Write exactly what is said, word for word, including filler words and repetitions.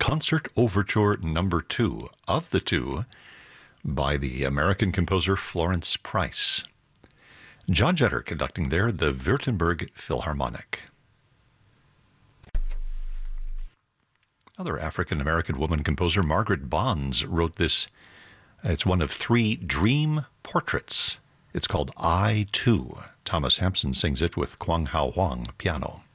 Concert Overture Number Two, of the two, by the American composer Florence Price. John Jetter conducting there the Württemberg Philharmonic. Another African-American woman composer, Margaret Bonds, wrote this. It's one of three dream portraits. It's called I, Too. Thomas Hampson sings it with Kwang Hao Huang piano.